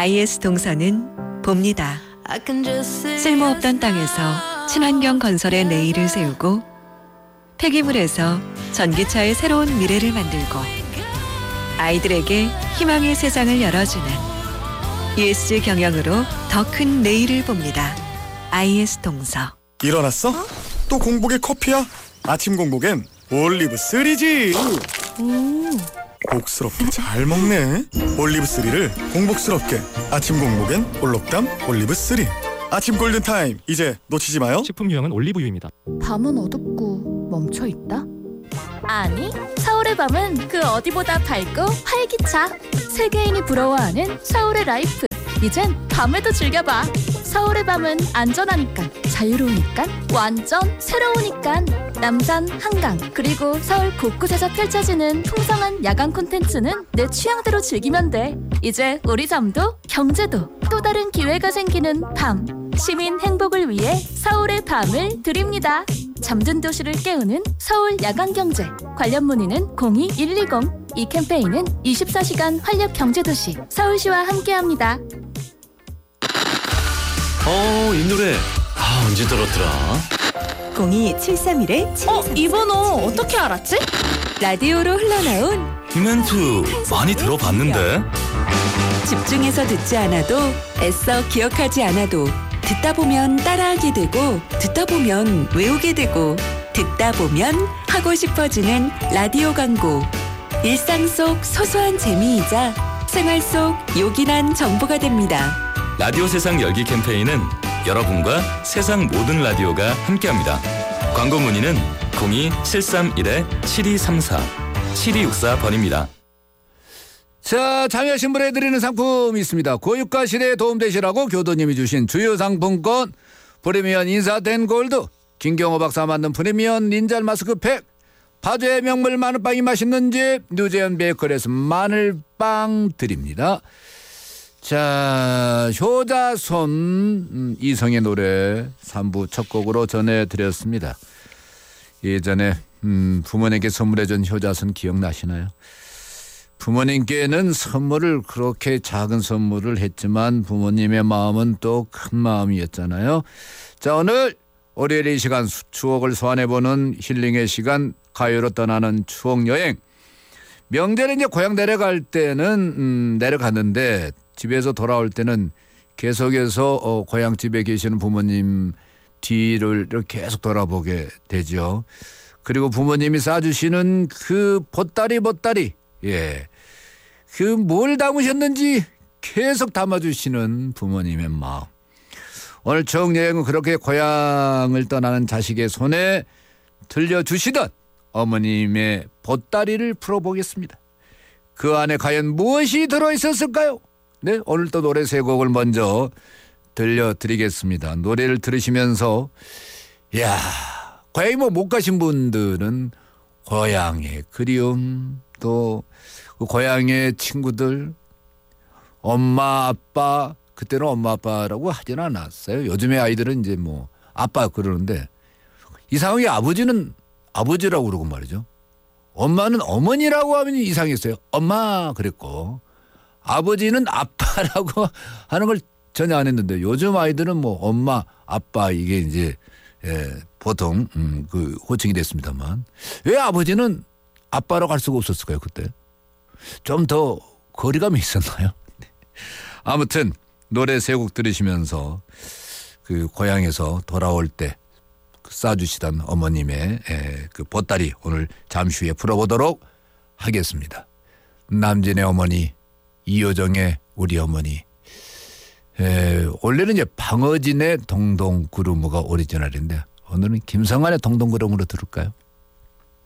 IS 동서는 봅니다. 쓸모없던 땅에서 친환경 건설의 내일을 세우고 폐기물에서 전기차의 새로운 미래를 만들고 아이들에게 희망의 세상을 열어주는 ESG 경영으로 더 큰 내일을 봅니다. IS 동서. 일어났어? 또 공복에 커피야? 아침 공복엔 올리브3지. 복스럽게 잘 먹네. 올리브3를 공복스럽게. 아침 공복엔 올록담 올리브3. 아침 골든타임, 이제 놓치지 마요. 식품 유형은 올리브유입니다. 밤은 어둡고 멈춰있다? 아니, 서울의 밤은 그 어디보다 밝고 활기차. 세계인이 부러워하는 서울의 라이프. 이젠 밤에도 즐겨봐. 서울의 밤은 안전하니까, 자유로우니까, 완전 새로우니까. 남산, 한강, 그리고 서울 곳곳에서 펼쳐지는 풍성한 야간 콘텐츠는 내 취향대로 즐기면 돼. 이제 우리 잠도 경제도 또 다른 기회가 생기는 밤. 시민 행복을 위해 서울의 밤을 드립니다. 잠든 도시를 깨우는 서울 야간경제. 관련 문의는 02-120. 이 캠페인은 24시간 활력 경제도시 서울시와 함께합니다. 이 노래 언제 들었더라? 02-731-7233. 이 번호 어떻게 알았지? 라디오로 흘러나온 이 멘트 많이 들어봤는데. 집중해서 듣지 않아도 애써 기억하지 않아도 듣다 보면 따라하게 되고 듣다 보면 외우게 되고 듣다 보면 하고 싶어지는 라디오 광고. 일상 속 소소한 재미이자 생활 속 요긴한 정보가 됩니다. 라디오 세상 열기 캠페인은 여러분과 세상 모든 라디오가 함께합니다. 광고 문의는 02-731-7234 7264번입니다. 자, 참여하신 분에 드리는 상품이 있습니다. 고유가 시대에 도움되시라고 교도님이 주신 주요 상품권, 프리미엄 인사된 골드, 김경호 박사 만든 프리미엄 닌자 마스크팩, 파주의 명물 마늘빵이 맛있는 집 뉴제현 베이커리에서 마늘빵 드립니다. 자, 효자손 이성의 노래 3부 첫 곡으로 전해드렸습니다. 예전에 부모님께 선물해준 효자손 기억나시나요? 부모님께는 선물을 그렇게 작은 선물을 했지만 부모님의 마음은 또 큰 마음이었잖아요. 자, 오늘 월요일 이 시간 추억을 소환해보는 힐링의 시간, 가요로 떠나는 추억여행. 명절에 이제 고향 내려갈 때는 내려갔는데 집에서 돌아올 때는 계속해서 고향집에 계시는 부모님 뒤를 계속 돌아보게 되죠. 그리고 부모님이 싸주시는 그 보따리 예, 그 뭘 담으셨는지 계속 담아주시는 부모님의 마음. 오늘 추억여행은 그렇게 고향을 떠나는 자식의 손에 들려주시던 어머님의 보따리를 풀어보겠습니다. 그 안에 과연 무엇이 들어있었을까요? 네, 오늘 또 노래 세 곡을 먼저 들려드리겠습니다. 노래를 들으시면서 야, 고향이 못 가신 분들은 고향의 그리움, 또 그 고향의 친구들, 엄마 아빠, 그때는 엄마 아빠라고 하진 않았어요. 요즘에 아이들은 이제 뭐 아빠 그러는데 이상하게 아버지는 아버지라고 그러고 말이죠. 엄마는 어머니라고 하면 이상했어요. 엄마 그랬고 아버지는 아빠라고 하는 걸 전혀 안 했는데 요즘 아이들은 뭐 엄마 아빠 이게 이제 보통 그 호칭이 됐습니다만 왜 아버지는 아빠라고 할 수가 없었을까요? 그때 좀 더 거리감이 있었나요? 아무튼 노래 세 곡 들으시면서 그 고향에서 돌아올 때 싸주시던 어머님의 그 보따리 오늘 잠시 후에 풀어보도록 하겠습니다. 남진의 어머니, 이효정의 우리 어머니. 원래는 이제 방어진의 동동구르무가 오리지널인데 오늘은 김성환의 동동구르무로 들을까요?